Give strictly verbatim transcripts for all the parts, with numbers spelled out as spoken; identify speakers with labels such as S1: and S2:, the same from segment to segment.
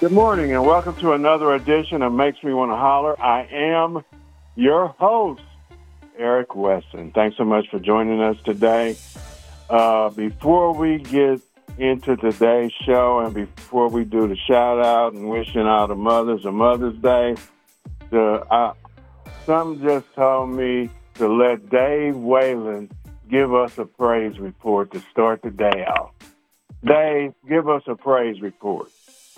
S1: Good morning and welcome to another edition of Makes Me Want to Holler. I am your host, Eric Weston. Thanks so much for joining us today. Uh, before we get into today's show and before we do the shout out and wishing out the mothers a Mother's Day, the, uh, some just told me to let Dave Whalen give us a praise report to start the day off. Dave, give us a praise report.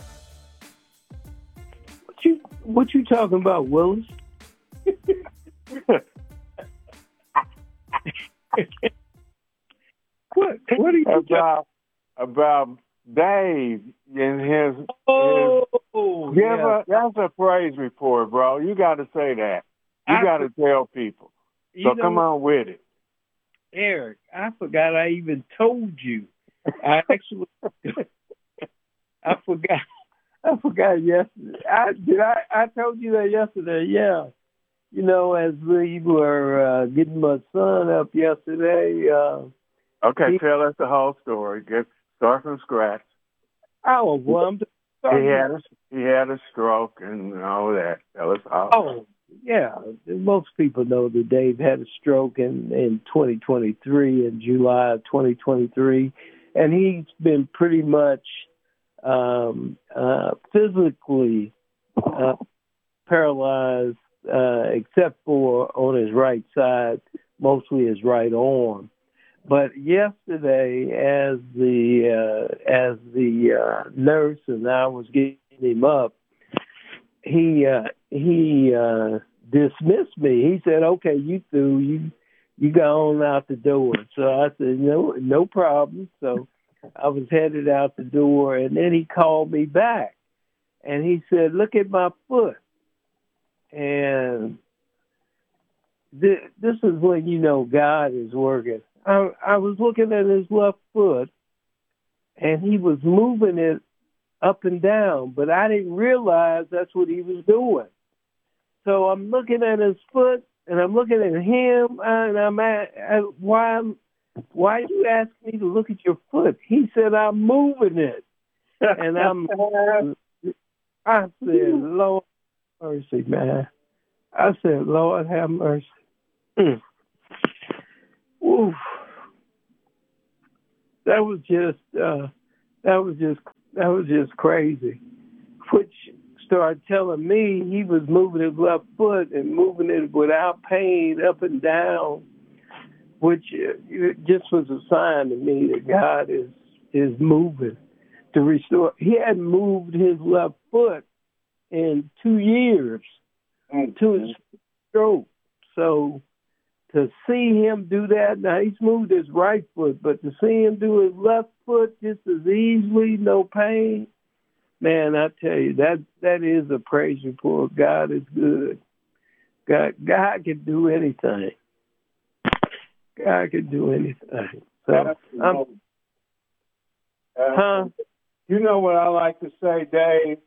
S2: What you what you talking about, Willis? what what are you
S1: about
S2: talking
S1: about Dave and his?
S2: Oh,
S1: his, give
S2: yeah.
S1: us that's a praise report, bro. You got to say that. You got to tell people. So come
S2: know,
S1: on with it,
S2: Eric. I forgot I even told you. I actually I forgot. I forgot yesterday. I did. I, I told you that yesterday. Yeah, you know, as we were uh, getting my son up yesterday. Uh,
S1: okay,
S2: he,
S1: tell us the whole story. Get start from scratch.
S2: Oh, well, I'm just
S1: he had a he had a stroke and all that. Tell us all.
S2: Oh, yeah. Most people know that Dave had a stroke in in twenty twenty-three, in July of twenty twenty-three, and he's been pretty much. Um, uh, physically uh, paralyzed, uh, except for on his right side, mostly his right arm. But yesterday, as the uh, as the uh, nurse and I was getting him up, he uh, he uh, dismissed me. He said, "Okay, you through. You you go on out the door." So I said, "No, no problem." So I was headed out the door, and then he called me back, and he said, "Look at my foot." And th- this is when you know God is working. I, I was looking at his left foot, and he was moving it up and down, but I didn't realize that's what he was doing. So I'm looking at his foot, and I'm looking at him, and I'm at, at why I'm Why you ask me to look at your foot? He said, I'm moving it. And I'm, I said, Lord have mercy, man. I said, Lord have mercy. Mm. Oof. That was just, uh, that was just, that was just crazy. Which started telling me he was moving his left foot and moving it without pain up and down, which just was a sign to me that God is is moving to restore. He hadn't moved his left foot in two years mm-hmm. to his stroke. So to see him do that, now he's moved his right foot, but to see him do his left foot just as easily, no pain, man, I tell you, that that is a praise report. God is good. God, God can do anything. God can do anything. So, um, huh?
S1: You know what I like to say, Dave?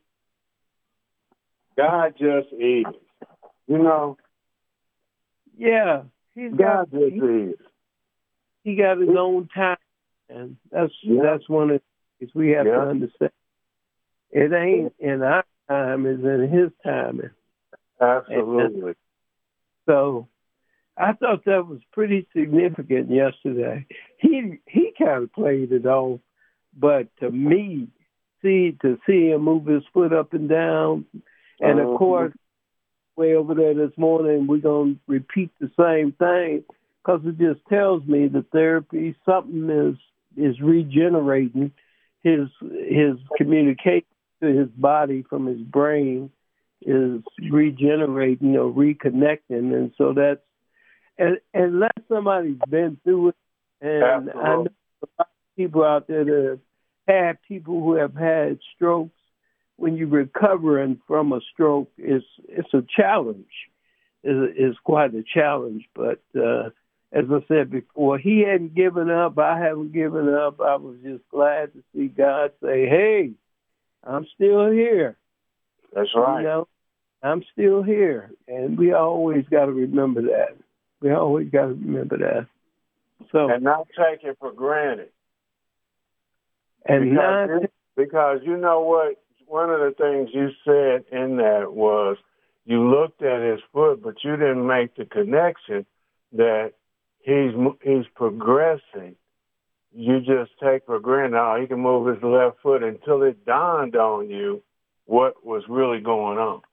S1: God just is. You know?
S2: Yeah. He's
S1: God
S2: got,
S1: just
S2: he,
S1: is.
S2: He got his own time. And that's
S1: yeah.
S2: that's one of the things we have
S1: yeah.
S2: to understand. It ain't in our time, it's in his timing.
S1: Absolutely.
S2: And so I thought that was pretty significant yesterday. He he kind of played it off, but to me, see to see him move his foot up and down, and of course, way over there this morning, we're gonna repeat the same thing because it just tells me the therapy, something is is regenerating his his communication to his body from his brain is regenerating or reconnecting, and so that's. And, unless somebody's been through it, and
S1: Absolutely.
S2: I know a lot of people out there that have had people who have had strokes, when you're recovering from a stroke, it's it's a challenge. It's, it's quite a challenge. But uh, as I said before, he hadn't given up. I haven't given up. I was just glad to see God say, "Hey, I'm still here."
S1: That's right.
S2: You know, I'm still here, and we always got to remember that. We always got to remember that. So
S1: and not take it for granted.
S2: And
S1: because,
S2: not
S1: because you know what one of the things you said in that was you looked at his foot, but you didn't make the connection that he's he's progressing. You just take for granted, oh, he can move his left foot until it dawned on you what was really going on.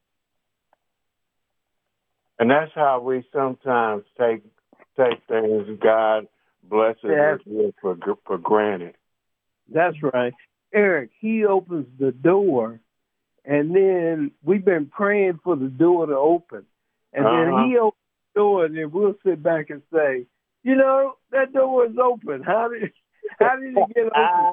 S1: And that's how we sometimes take take things God blesses us with for, for granted.
S2: That's right. Eric, he opens the door, and then we've been praying for the door to open. And uh-huh. then he opens the door, and then we'll sit back and say, you know, that door is open. How did how did it get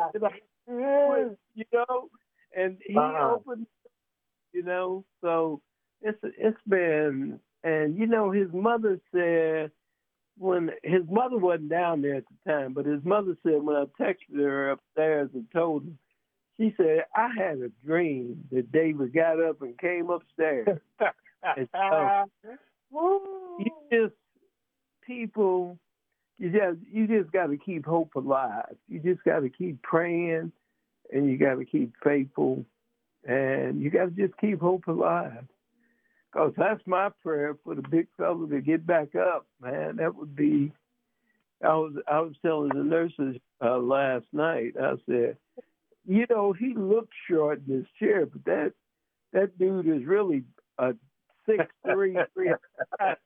S2: open? You know? And he uh-huh. opened, you know, so it's it's been, and, you know, his mother said, when his mother wasn't down there at the time, but his mother said when I texted her upstairs and told him, she said, I had a dream that David got up and came upstairs. And so, you just, people, you just, you just got to keep hope alive. You just got to keep praying, and you got to keep faithful, and you got to just keep hope alive. Because that's my prayer for the big fella to get back up, man. That would be, I was I was telling the nurses uh, last night, I said, you know, he looks short in his chair, but that that dude is really a six three, three uh,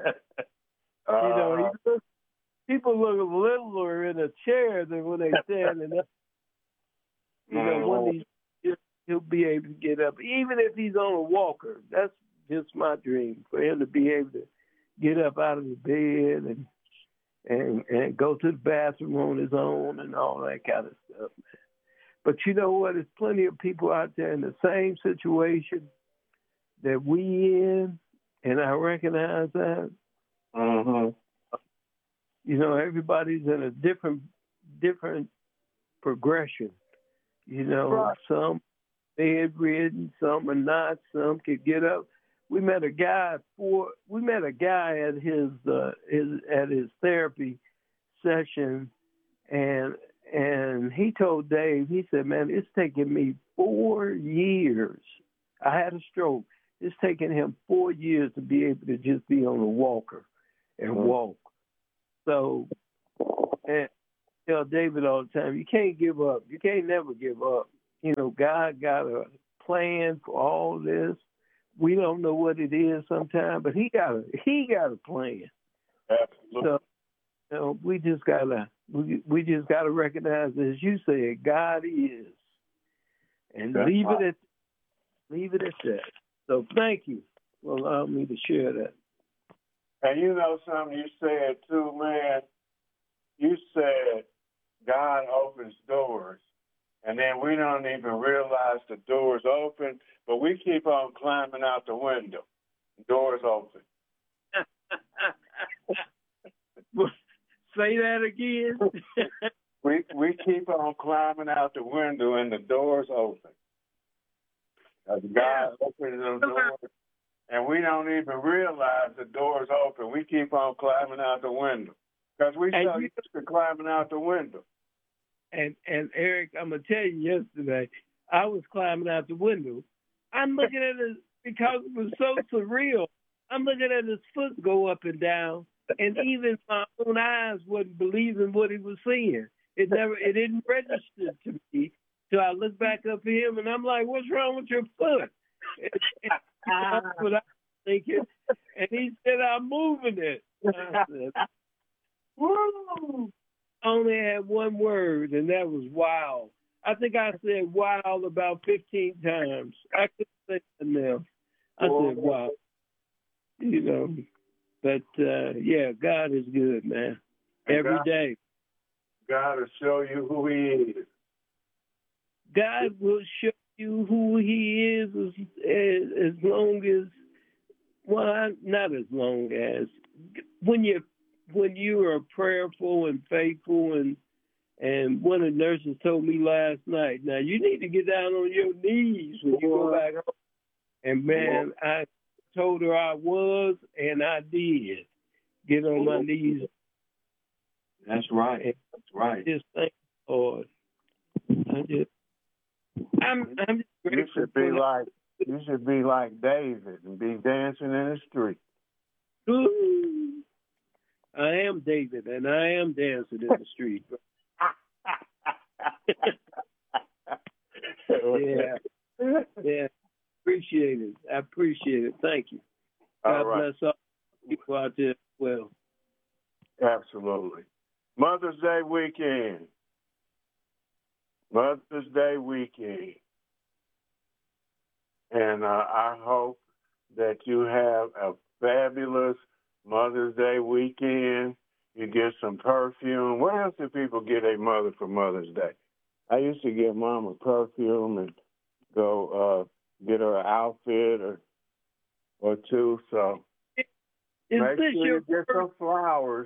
S2: You know, he looks, people look littler in a chair than when they standing up. You know, one he's, he'll be able to get up, even if he's on a walker. That's just my dream, for him to be able to get up out of the bed and and and go to the bathroom on his own and all that kind of stuff. But you know what? There's plenty of people out there in the same situation that we in, and I recognize that.
S1: Mm-hmm.
S2: You know, everybody's in a different different progression. You know, right. Some bedridden, some are not, some could get up. We met a guy for we met a guy at his uh, his at his therapy session, and and he told Dave, he said, "Man, it's taken me four years. I had a stroke. It's taken him four years to be able to just be on a walker and mm-hmm. walk." So, and I tell David all the time, you can't give up. You can't never give up. You know, God got a plan for all this. We don't know what it is sometimes, but he got a he got a plan.
S1: Absolutely.
S2: So, you know, we just gotta we we just gotta recognize, as you said, God is, and That's leave right. it at leave it at that. So, thank you for allowing me to share that.
S1: And you know something you said too, man. You said God opens doors. And then we don't even realize the door's open, but we keep on climbing out the window. Door's open.
S2: Say that again.
S1: we we keep on climbing out the window, and the door's open. As God opens the door, and we don't even realize the door's open. We keep on climbing out the window because we so used to climbing out the window.
S2: And and Eric, I'm gonna tell you, yesterday I was climbing out the window. I'm looking at it because it was so surreal. I'm looking at his foot go up and down, and even my own eyes wasn't believing what he was seeing. It never, it didn't register to me. So I looked back up at him, and I'm like, "What's wrong with your foot?" And, and that's what I was thinking. And he said, "I'm moving it." I said, "Woo!" Only had one word, and that was wow. I think I said wow about fifteen times. I couldn't say nothing else. I said wow. You know, but, uh, yeah, God is good, man. Every
S1: God,
S2: day.
S1: God will show you who he is.
S2: God will show you who he is as, as, as long as, well, not as long as, when you when you are prayerful and faithful, and and one of the nurses told me last night, now you need to get down on your knees when you go back home. And man, I told her I was, and I did get on my knees.
S1: That's right. That's right.
S2: Just thank the Lord. I just I'm I'm just
S1: You
S2: grateful
S1: should be
S2: for
S1: like you should be like David and be dancing in the street.
S2: Ooh, I am David, and I am dancing in the street. yeah, yeah. Appreciate it. I appreciate it. Thank you. God
S1: All right.
S2: bless all people out there as well.
S1: Absolutely. Mother's Day weekend. Mother's Day weekend. And uh, I hope that you have a fabulous Mother's Day weekend. You get some perfume. What else do people get a mother for Mother's Day? I used to get Mom a perfume and go uh, get her an outfit or or two. So
S2: Is
S1: make
S2: this
S1: sure
S2: your
S1: you get
S2: first,
S1: some flowers.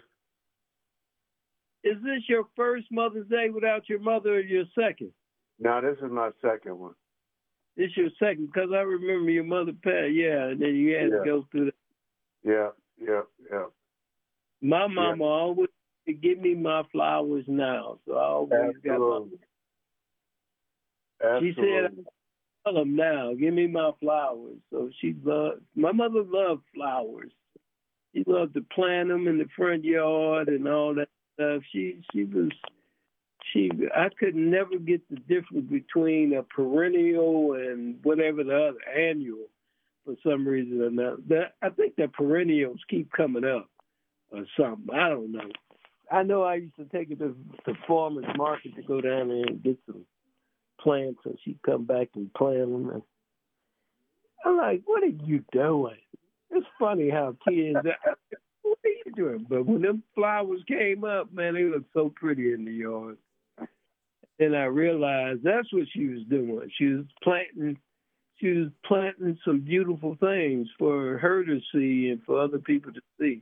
S2: Is this your first Mother's Day without your mother, or your second?
S1: Now, this is my second one.
S2: This your second, because I remember your mother passed. Yeah, and then you had
S1: Yeah.
S2: to go through that.
S1: Yeah, yeah, yeah.
S2: My mama always said, give me my flowers now, so I always got my.
S1: Absolutely.
S2: She said, tell them now, give me my flowers. So she loved, my mother loved flowers. She loved to plant them in the front yard and all that stuff. She she was, she I could never get the difference between a perennial and whatever the other, annual, for some reason or not. That, I think the perennials keep coming up or something. I don't know. I know I used to take it to the farmer's market to go down there and get some plants, and she'd come back and plant them. And I'm like, what are you doing? It's funny how kids, what are you doing? But when them flowers came up, man, they looked so pretty in the yard. And I realized that's what she was doing. She was planting, she was planting some beautiful things for her to see and for other people to see.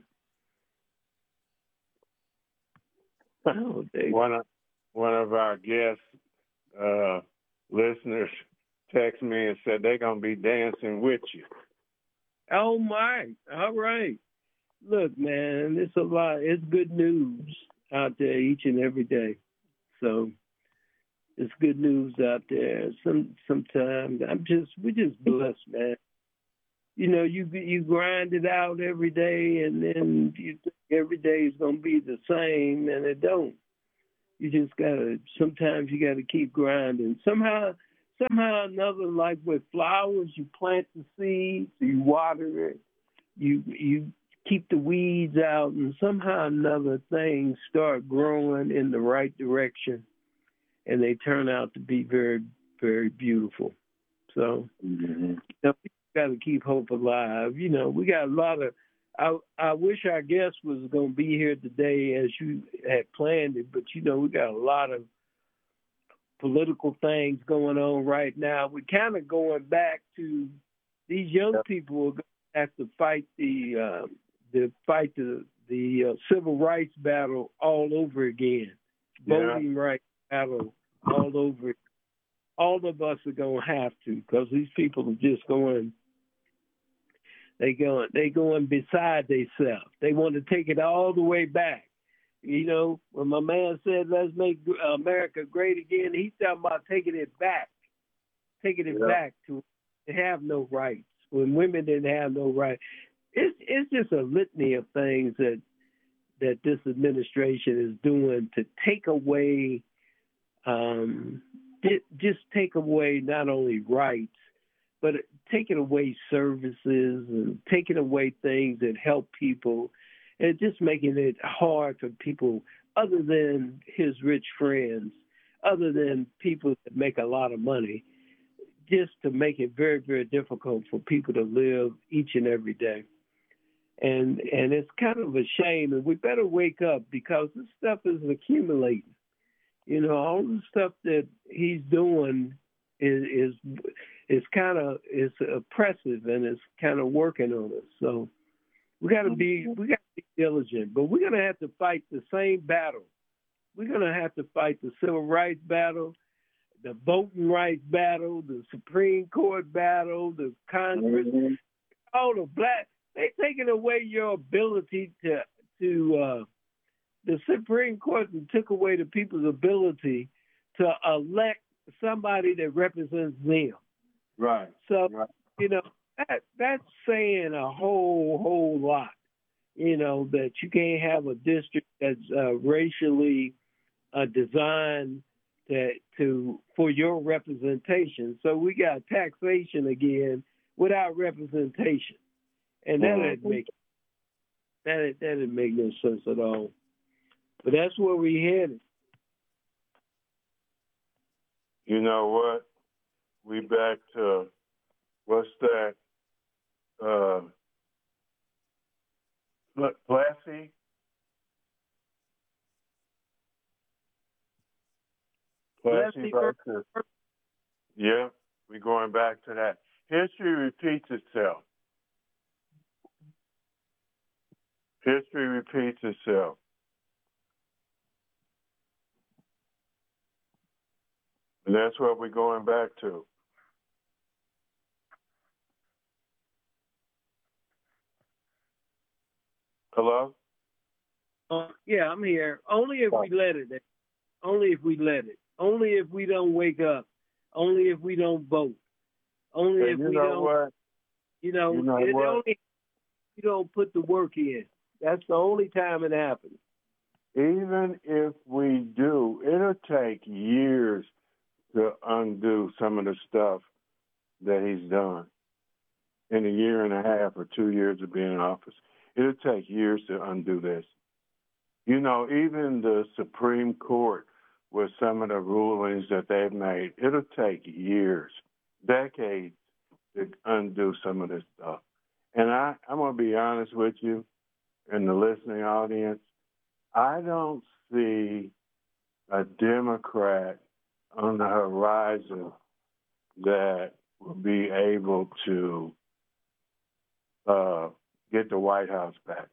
S2: Oh,
S1: one of one of our guest uh, listeners texted me and said they're gonna be dancing with you.
S2: Oh my! All right. Look, man, it's a lot. It's good news out there each and every day. So it's good news out there. Some sometimes I'm just we're just blessed, man. You know, you you grind it out every day, and then you think every day is gonna be the same, and it don't. You just gotta. Sometimes you gotta keep grinding. Somehow, somehow or another, like with flowers, you plant the seeds, you water it, you you keep the weeds out, and somehow or another things start growing in the right direction, and they turn out to be very, very beautiful. So, mm-hmm. you know, we got to keep hope alive. You know, we got a lot of. I I wish our guest was going to be here today as you had planned it, but you know, we got a lot of political things going on right now. We're kind of going back to these young yep. people are going to have to fight the uh, the fight the the uh, civil rights battle all over again, yeah. voting rights battle all over. All of us are going to have to, because these people are just going. They going they going beside themselves. They want to take it all the way back. You know, when my man said, let's make America great again, he's talking about taking it back, taking it yeah. back to have no rights, when women didn't have no rights. It's, it's just a litany of things that that this administration is doing to take away, um, just take away not only rights, but taking away services and taking away things that help people, and just making it hard for people other than his rich friends, other than people that make a lot of money, just to make it very, very difficult for people to live each and every day. And and it's kind of a shame, and we better wake up, because this stuff is accumulating. You know, all the stuff that he's doing is is, is kind of is oppressive, and it's kind of working on us. So we got to be we got to be diligent, but we're gonna have to fight the same battle. We're gonna have to fight the civil rights battle, the voting rights battle, the Supreme Court battle, the Congress, mm-hmm. all the black. They taking away your ability to to uh, the Supreme Court and took away the people's ability to elect somebody that represents them.
S1: Right.
S2: So,
S1: Right.
S2: you know, that that's saying a whole whole lot. You know, that you can't have a district that's uh, racially uh, designed to to for your representation. So we got taxation again without representation, and that
S1: Mhm.
S2: didn't make that that didn't make no sense at all. But that's where we headed.
S1: You know what? We back to what's that? Uh, Pl- Plessy. Plessy
S2: Plessy
S1: versus. Yeah, we're going back to that. History repeats itself. History repeats itself. And that's what we're going back to. Hello?
S2: Uh, yeah, I'm here. Only if we let it. Only if we let it. Only if we don't wake up. Only if we don't vote. Only
S1: And
S2: if
S1: you
S2: we
S1: know
S2: don't.
S1: what?
S2: You know,
S1: You know
S2: it
S1: what?
S2: only if you don't put the work in. That's the only time it happens.
S1: Even if we do, it'll take years to undo some of the stuff that he's done in a year and a half or two years of being in office. It'll take years to undo this. You know, even the Supreme Court, with some of the rulings that they've made, it'll take years, decades to undo some of this stuff. And I, I'm going to be honest with you and the listening audience, I don't see a Democrat on the horizon that will be able to uh, get the White House back.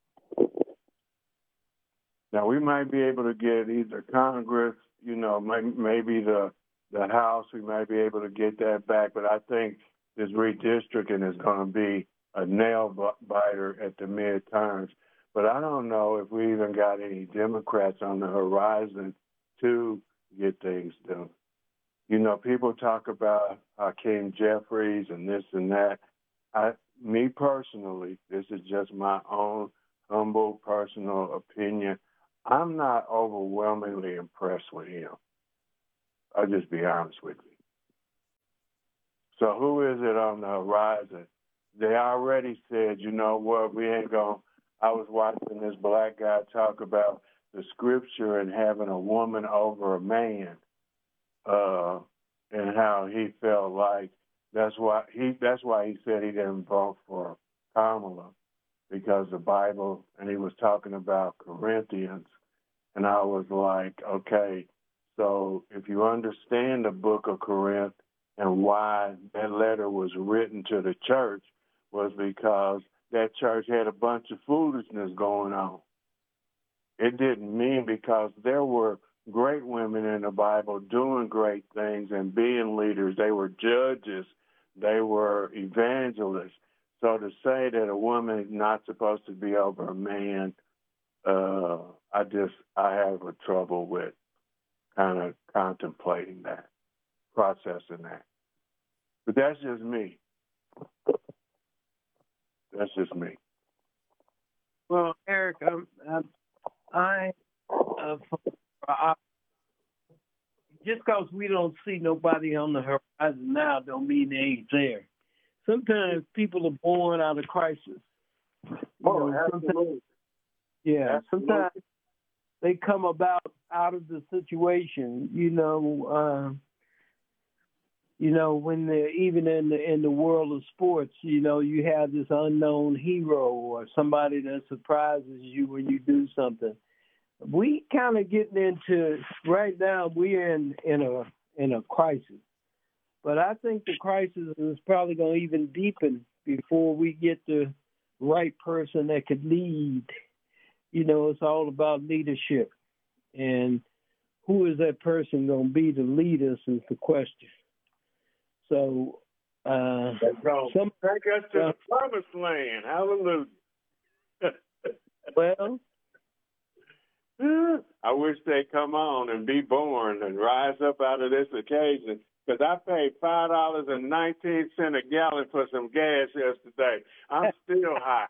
S1: Now, we might be able to get either Congress, you know, maybe the the House, we might be able to get that back, but I think this redistricting is going to be a nail biter at the midterms. But I don't know if we even got any Democrats on the horizon to get things done. You know, people talk about Hakeem Jeffries and this and that. I, me personally, this is just my own humble personal opinion. I'm not overwhelmingly impressed with him. I'll just be honest with you. So who is it on the horizon? They already said, you know what, we ain't going to. I was watching this black guy talk about the scripture and having a woman over a man, uh, and how he felt like that's why he that's why he said he didn't vote for Kamala, because the Bible, and he was talking about Corinthians, and I was like, okay, so if you understand the book of Corinth and why that letter was written to the church was because that church had a bunch of foolishness going on. It didn't mean because there were great women in the Bible doing great things and being leaders. They were judges. They were evangelists. So to say that a woman is not supposed to be over a man, uh, I just, I have a trouble with kind of contemplating that, processing that. But that's just me. That's just me.
S2: Well, Eric, I'm, I'm, I, uh, I, just because we don't see nobody on the horizon now don't mean they ain't there. Sometimes people are born out of crisis. You
S1: Oh,
S2: know,
S1: absolutely.
S2: Yeah,
S1: absolutely.
S2: Sometimes they come about out of the situation. You know, uh, you know when they're even in the in the world of sports, you know, you have this unknown hero or somebody that surprises you when you do something. We kind of getting into right now. We're in in a in a crisis, but I think the crisis is probably going to even deepen before we get the right person that could lead. You know, it's all about leadership, and who is that person going to be to lead us is the question. So, uh,
S1: some take us to the promised land. Hallelujah.
S2: Well,
S1: I wish they'd come on and be born and rise up out of this occasion. Because I paid five dollars and nineteen cents a gallon for some gas yesterday. I'm still hot.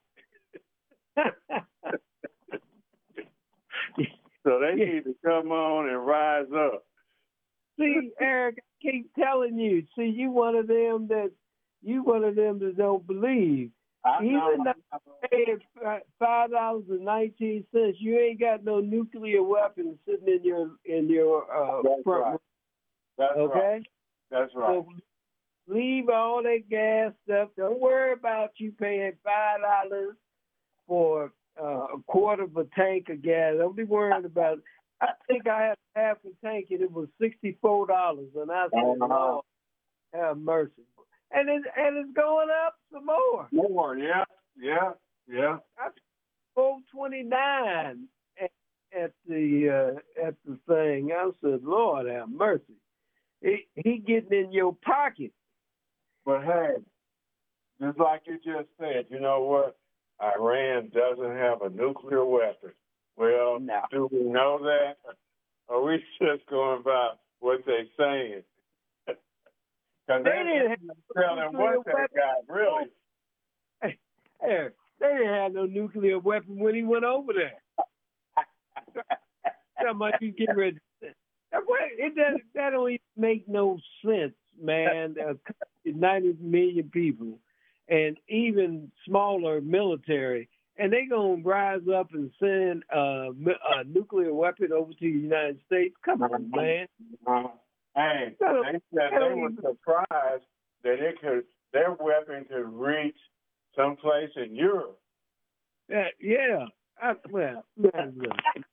S1: So they need to come on and rise up.
S2: See, Eric, I keep telling you. See, you one of them that you one of them that don't believe.
S1: I
S2: Even
S1: know.
S2: though you paid five dollars and nineteen cents, you ain't got no nuclear weapons sitting in your in your uh,
S1: That's
S2: front
S1: right.
S2: room.
S1: That's
S2: okay?
S1: right. That's right.
S2: So leave all that gas stuff. Don't worry about you paying five dollars for uh, a quarter of a tank of gas. Don't be worried about it. I think I had half a tank and it was sixty-four dollars, and I said,
S1: Uh-huh.
S2: Lord, have mercy. And it, and it's going up some more.
S1: More, yeah, yeah, yeah.
S2: I four twenty-nine at, at the uh, at the thing. I said, Lord, have mercy. He, he getting in your pocket.
S1: But hey, just like you just said, you know what? Iran doesn't have a nuclear weapon. Well,
S2: No.
S1: do we know that? Or are we just going by what they're saying? Because
S2: They
S1: they
S2: didn't have
S1: didn't tell them what that guy really.
S2: Hey, Eric, they didn't have no nuclear weapon when he went over there. How much you get rid of it? It doesn't, that don't even make no sense, man. Uh, ninety million people and even smaller military, and they going to rise up and send uh, a nuclear weapon over to the United States? Come on, man.
S1: Uh, hey, they said they were surprised that it could, their weapon could reach someplace in Europe.
S2: Uh, yeah. I, well, man,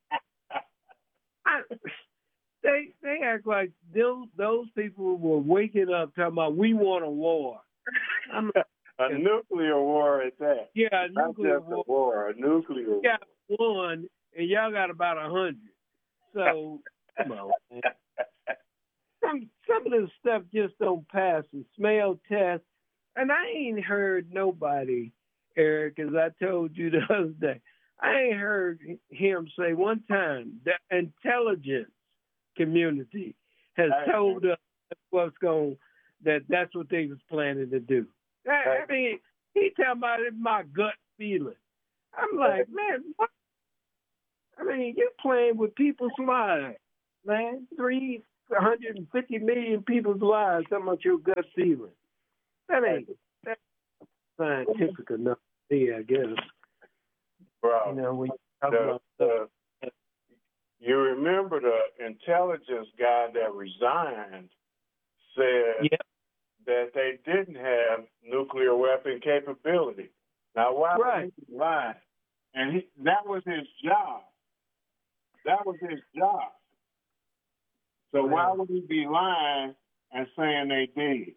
S2: I, they they act like those those people were waking up talking about we want a war. I'm,
S1: a nuclear war at that.
S2: Yeah, a
S1: Not
S2: nuclear
S1: just
S2: war.
S1: A war. A nuclear war.
S2: You got one, and y'all got about a hundred. So come on, man. Some some of this stuff just don't pass the smell test. And I ain't heard nobody, Eric, as I told you the other day, I ain't heard him say one time the intelligence community has
S1: Hey,
S2: told us what's going that that's what they was planning to do. I, I mean, he talking about it my gut feeling. I'm like, man, what? I mean, you're playing with people's lives, man. Three hundred and fifty million people's lives talking about your gut feeling. That ain't that's scientific enough to me, I guess.
S1: Bro,
S2: You know, when you talk
S1: the,
S2: about
S1: the, you remember the intelligence guy that resigned said
S2: yep.
S1: that they didn't have nuclear weapon capability. Now, why
S2: Right.
S1: would he lie? And he, that was his job. That was his job. So
S2: Right.
S1: why would he be lying and saying they did?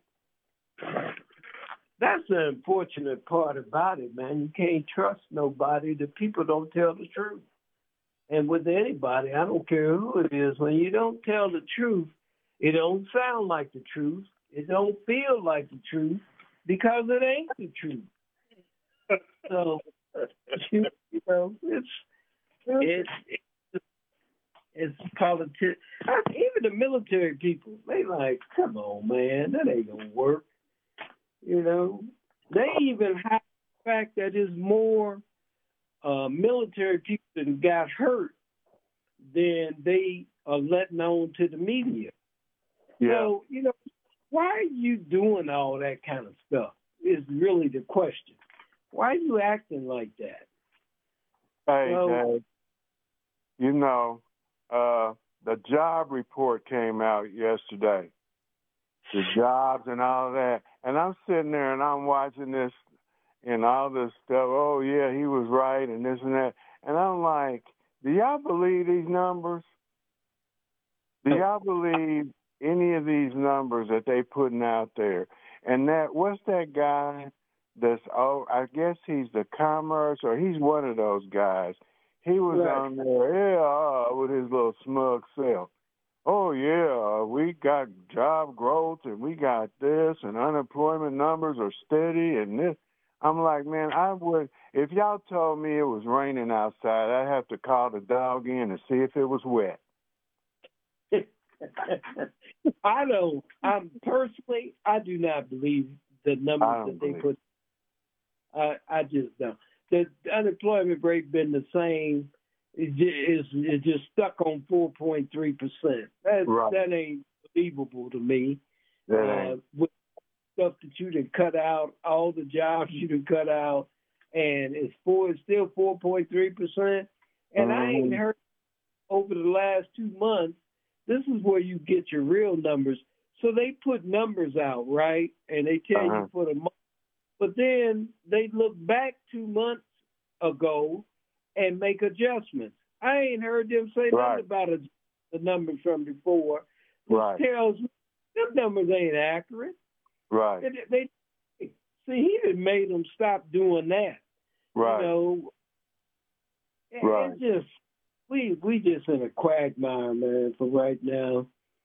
S2: That's the unfortunate part about it, man. You can't trust nobody. The people don't tell the truth. And with anybody, I don't care who it is, when you don't tell the truth, it don't sound like the truth. It don't feel like the truth because it ain't the truth. So, you, you know, it's it's it's, it's politics. Even the military people, they like, come on, man, that ain't gonna work. You know, they even have the fact that there's more uh, military people that got hurt than they are letting on to the media.
S1: Yeah.
S2: So, you know, why are you doing all that kind of stuff is really the question. Why are you acting like that?
S1: Hey,
S2: So,
S1: Dave, you know, uh, the job report came out yesterday. The jobs and all that. And I'm sitting there and I'm watching this and all this stuff. Oh, yeah, he was right and this and that. And I'm like, do y'all believe these numbers? Do y'all believe any of these numbers that they putting out there? And that, what's that guy that's, oh, I guess he's the commerce or he's one of those guys. He was
S2: right.
S1: on there, yeah, uh, with his little smug self. Oh, yeah, we got job growth and we got this and unemployment numbers are steady and this. I'm like, man, I would, if y'all told me it was raining outside, I'd have to call the dog in and see if it was wet.
S2: I don't. I'm personally, I do not believe the numbers that they
S1: believe.
S2: put. I I just don't. The unemployment rate been the same. It is it's just stuck on four point three percent. That
S1: Right.
S2: that ain't believable to me.
S1: That
S2: Uh,
S1: ain't.
S2: with stuff that you done cut out, all the jobs you done cut out, and it's four. It's still four point three percent. And
S1: Mm-hmm.
S2: I ain't heard over the last two months. This is where you get your real numbers. So they put numbers out, right? And they tell
S1: Uh-huh.
S2: you for the month. But then they look back two months ago and make adjustments. I ain't heard them say
S1: Right.
S2: nothing about a, the numbers from before, which
S1: Right.
S2: tells me them numbers ain't accurate.
S1: Right.
S2: They, they see he done made them stop doing that.
S1: Right.
S2: You know, it,
S1: Right.
S2: it just we we just in a quagmire, man. For right now,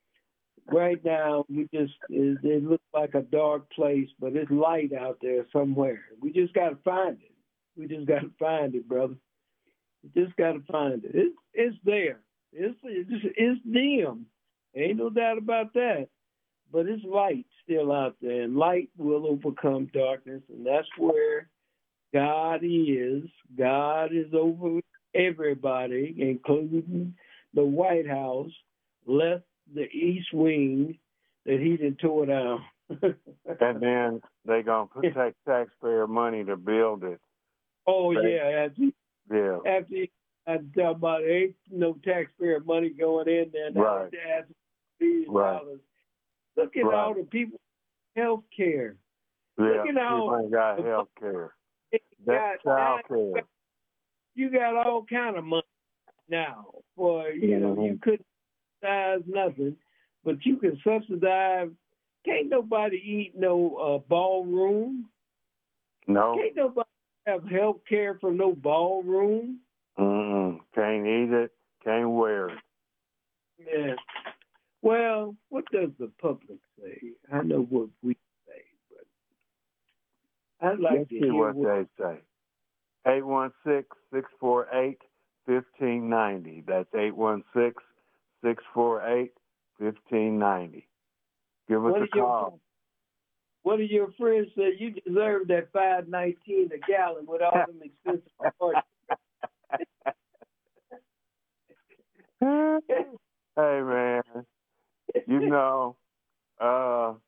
S2: right now we just it, it looks like a dark place, but it's light out there somewhere. We just got to find it. We just got to find it, brother. We just got to find it. It's it's there. It's it's, it's dim. Ain't no doubt about that. But it's light still out there, and light will overcome darkness, and that's where God is. God is over everybody, including the White House, left the East Wing that he done tore down.
S1: And then they going to take taxpayer money to build it.
S2: Oh,
S1: Right.
S2: yeah. After,
S1: Yeah.
S2: after I talk about it, ain't no taxpayer money going in there. Now
S1: Right.
S2: that's billion
S1: Right.
S2: dollars. Look at
S1: Right.
S2: all the people health care.
S1: Yeah.
S2: Look at all
S1: People ain't got health care.
S2: you
S1: That's
S2: got,
S1: child care.
S2: you got all kind of money now for you know
S1: Mm-hmm.
S2: you couldn't subsidize nothing, but you can subsidize. Can't nobody eat no uh, ballroom.
S1: No.
S2: Can't nobody have health care for no ballroom.
S1: Mm-mm. Can't eat it. Can't wear it.
S2: Yeah. Well, what does the public say? I know what we say, but I'd like
S1: Let's
S2: to
S1: see
S2: hear
S1: what,
S2: what.
S1: they say. eight one six, six four eight, one five nine zero. That's eight one six, six four eight, one five nine zero. Give us
S2: What
S1: a
S2: did your
S1: call.
S2: One of your friends said you deserve that five nineteen a gallon with all them expensive parts.
S1: Hey, man. You know, uh,